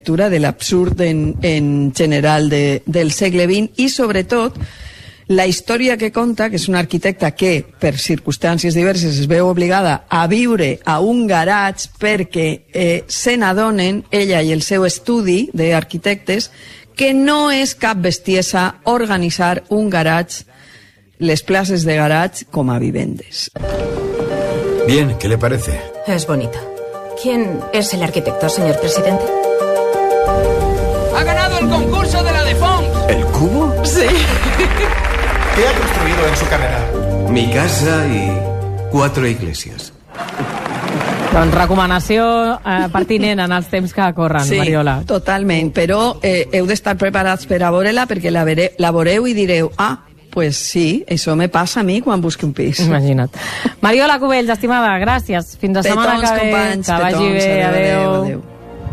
de l'absurd en general del segle XX i, sobretot, la història que conta, que és una arquitecta que, per circumstàncies diverses, es veu obligada a viure a un garatge perquè se n'adonen, ella i el seu estudi d'arquitectes, que no és cap bestiesa organitzar un garatge, les places de garatge, com a vivendes. Bien, ¿qué le parece? Es bonita. ¿Quién es el arquitecto, señor presidente? ¡Ha ganado el concurso de la de Fons! ¿El cubo? Sí. ¿Qué ha construido en su carrera? Mi casa y 4 iglesias. Doncs recomanació pertinent en els temps que corren, sí, Mariola. Sí, totalment, però heu d'estar preparats per a veure-la perquè la veureu i direu, pues sí, això me passa a mi quan busco un pis. Imagina't. Mariola Cubells, estimada, gràcies. Fins la setmana que ve. Companys, que vagi bé, adéu.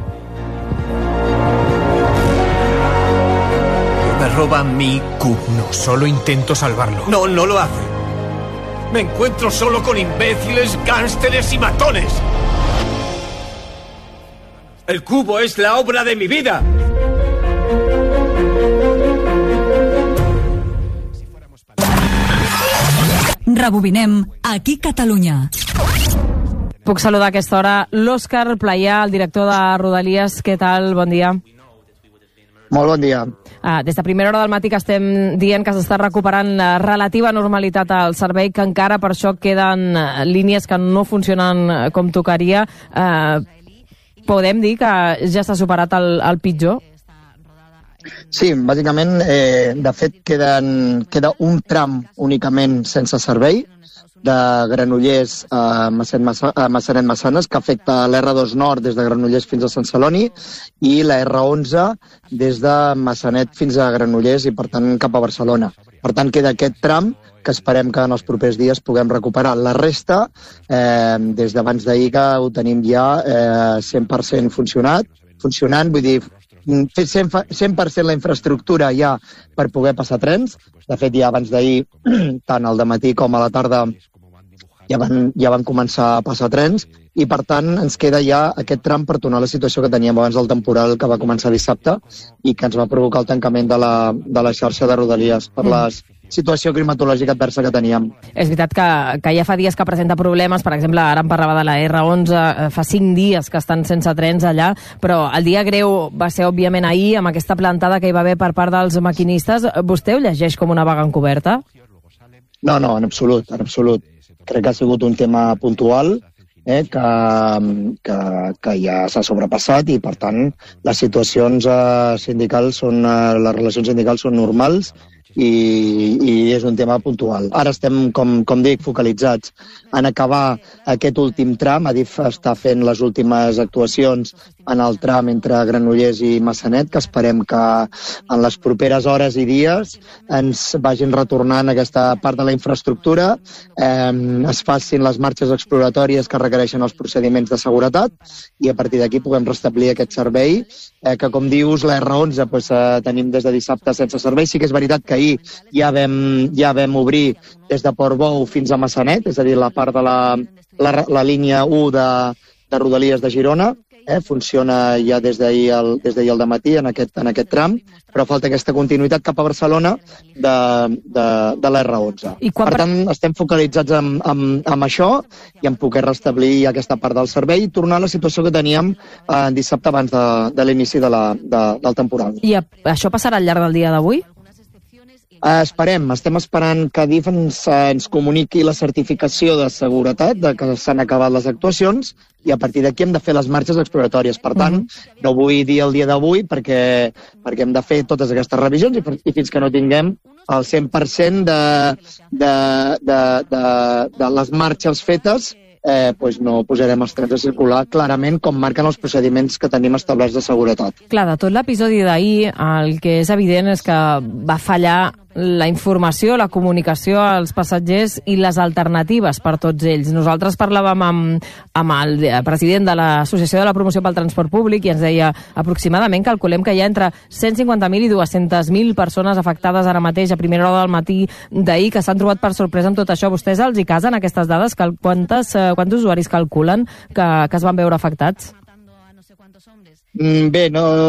Me roba mi cubo. No, solo intento salvarlo. No, no lo hace. Me encuentro solo con imbéciles, gánsteres y matones. El cubo es la obra de mi vida. Rebobinem aquí Catalunya. Puc saludar a aquesta hora l'Òscar Playà, el director de Rodalies. Què tal? Bon dia. Molt bon dia. Des de primera hora del matí que estem dient que s'està recuperant relativa normalitat al servei, que encara per això queden línies que no funcionen com tocaria. Podem dir que ja s'ha superat el pitjor? Sí, bàsicament, de fet, queda un tram únicament sense servei, de Granollers a Massanet-Massanes, que afecta l'R2 Nord des de Granollers fins a Sant Celoni i la R11 des de Massanet fins a Granollers i, per tant, cap a Barcelona. Per tant, queda aquest tram que esperem que en els propers dies puguem recuperar. La resta, des d'abans d'ahir que ho tenim ja 100% funcionant, vull dir, fer 100% la infraestructura ja per poder passar trens. De fet, ja abans d'ahir, tant al dematí com a la tarda, ja van començar a passar trens i, per tant, ens queda ja aquest tram per tornar a la situació que teníem abans del temporal que va començar dissabte i que ens va provocar el tancament de la xarxa de Rodalies per la situació climatològica adversa que teníem. És veritat que ja fa dies que presenta problemes, per exemple, ara em parlava de la R11, fa 5 dies que estan sense trens allà, però el dia greu va ser, òbviament, ahir, amb aquesta plantada que hi va haver per part dels maquinistes. Vostè ho llegeix com una vaga encoberta? No, en absolut, en absolut. Crec que ha sigut un tema puntual que ja s'ha sobrepassat i, per tant, les situacions sindicals les relacions sindicals són normals i és un tema puntual. Ara estem, com dic, focalitzats en acabar aquest últim tram. Adif està fent les últimes actuacions en el tram entre Granollers i Massanet, que esperem que en les properes hores i dies ens vagin retornant aquesta part de la infraestructura, es facin les marxes exploratòries que requereixen els procediments de seguretat i a partir d'aquí puguem restablir aquest servei, que, com dius, la R11 tenim des de dissabte sense servei. Sí que és veritat que ahir ja vam obrir des de Portbou fins a Massanet, és a dir, la part de la línia 1 de Rodalies de Girona, funciona ja des d'ahir al dematí en aquest tram, però falta aquesta continuïtat cap a Barcelona de la R11. Per tant, estem focalitzats amb això i en poder restablir aquesta part del servei i tornar a la situació que teníem dissabte abans de l'inici del temporal. I això passarà al llarg del dia d'avui? Estem esperant que Adif ens comuniqui la certificació de seguretat de que s'han acabat les actuacions i a partir d'aquí hem de fer les marxes exploratòries. Per tant, no vull dir el dia d'avui perquè hem de fer totes aquestes revisions i fins que no tinguem el 100% de les marxes fetes, no posarem els trens a circular clarament com marquen els procediments que tenim establerts de seguretat. Clar, de tot l'episodi d'ahir, el que és evident és que va fallar la informació, la comunicació als passatgers i les alternatives per tots ells. Nosaltres parlàvem amb el president de l'Associació de la Promoció pel Transport Públic i ens deia aproximadament, calculem que hi ha entre 150.000 i 200.000 persones afectades ara mateix a primera hora del matí d'ahir que s'han trobat per sorpresa amb tot això. Vostès els hi casen aquestes dades? Quants usuaris calculen que es van veure afectats? Bé, no,